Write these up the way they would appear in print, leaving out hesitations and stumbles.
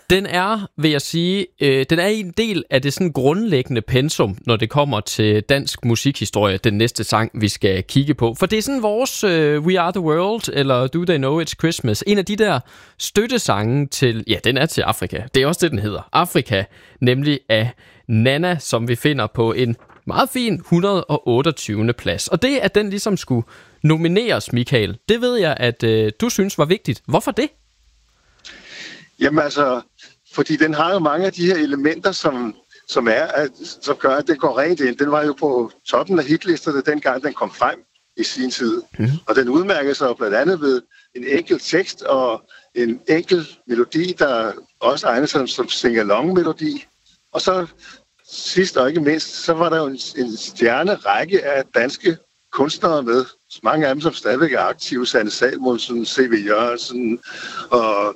Den er, vil jeg sige, den er en del af det sådan grundlæggende pensum, når det kommer til dansk musikhistorie, den næste sang, vi skal kigge på. For det er sådan vores We Are The World, eller Do They Know It's Christmas, en af de der støttesange til, ja, den er til Afrika. Det er også det, den hedder. Afrika, nemlig af Nana, som vi finder på en meget fin 128. plads. Og det, at den ligesom skulle nomineres, Michael, det ved jeg, at du synes var vigtigt. Hvorfor det? Jamen altså, fordi den har jo mange af de her elementer, som gør, at det går rent ind. Den var jo på toppen af hitlisterne, dengang den kom frem i sin tid. Og den udmærker sig blandt andet ved en enkelt tekst og en enkel melodi, der også egner sig som sing-along-melodi. Og så sidst og ikke mindst, så var der jo en stjernerække af danske kunstnere med. Mange af dem, som stadigvæk er aktive. Sanne Salmonsen, C.V. Jørgensen og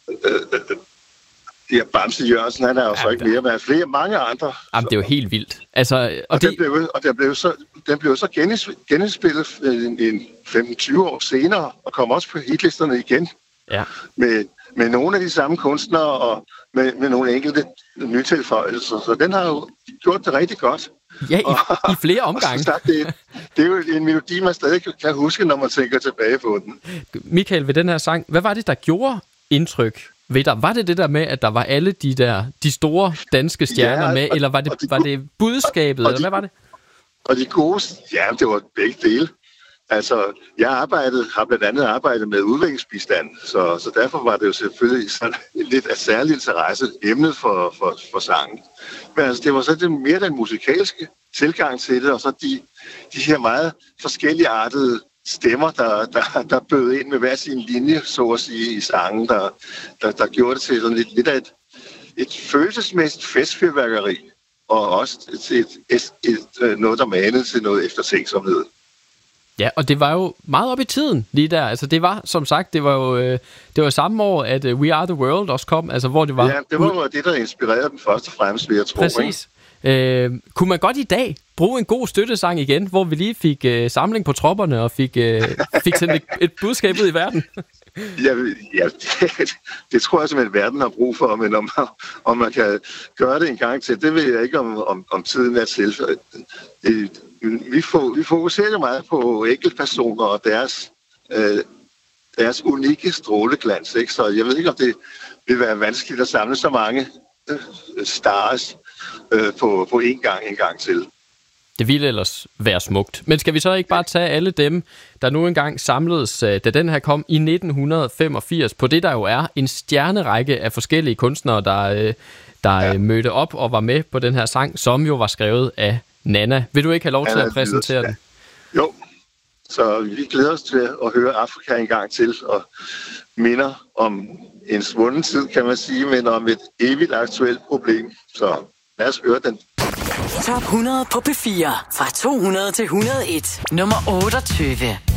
Bamse Jørgensen, han er jo så ikke mere, men mange andre. Jamen, det er jo helt vildt. Altså, den blev så genindspillet en 15-20 år senere, og kom også på hitlisterne igen. Ja. Med nogle af de samme kunstnere, og med nogle enkelte nytilføjelser. Så den har jo gjort det rigtig godt. Ja, i flere omgange. Det er jo en melodi, man stadig kan huske, når man tænker tilbage på den. Michael, ved den her sang, hvad var det, der gjorde indtryk ved dig? Var det der med, at der var alle de store danske stjerner med, eller var det budskabet, eller hvad var det? Og de gode, ja, det var begge dele. Altså, jeg har blandt andet arbejdet med udviklingsbistand, så derfor var det jo selvfølgelig sådan lidt af særlig interesse, emnet for sangen. Men altså, det var så mere den musikalske tilgang til det, og så de her meget forskelligartede stemmer, der bød ind med hver sin linje, så at sige, i sangen, der gjorde det til sådan lidt af et følelsesmæssigt festfyrværkeri, og også noget, der manede til noget eftertænksomhed. Ja, og det var jo meget op i tiden lige der. Altså det var, som sagt, det var samme år, at We Are The World også kom, altså hvor det var... Ja, det var jo det, der inspirerede dem først og fremmest, vil jeg tro. Præcis. Kunne man godt i dag bruge en god støttesang igen, hvor vi lige fik samling på tropperne og fik sendt et budskab ud i verden? Ja, det tror jeg simpelthen, verden har brug for, men om man kan gøre det en gang til, det ved jeg ikke, om tiden er til. Vi fokuserer jo meget på enkeltpersoner og deres unikke stråleglans, ikke? Så jeg ved ikke, om det vil være vanskeligt at samle så mange stars på en gang til. Det ville ellers være smukt. Men skal vi så ikke bare tage alle dem, der nu engang samledes, da den her kom i 1985, på det, der jo er en stjernerække af forskellige kunstnere, der mødte op og var med på den her sang, som jo var skrevet af Nana. Vil du ikke have lov til at præsentere den? Jo, så vi glæder os til at høre Afrika en gang til, og minder om en svunden tid, kan man sige, men om et evigt aktuelt problem. Så lad os høre den. Top 100 på P4 fra 200 til 101. Nummer 28.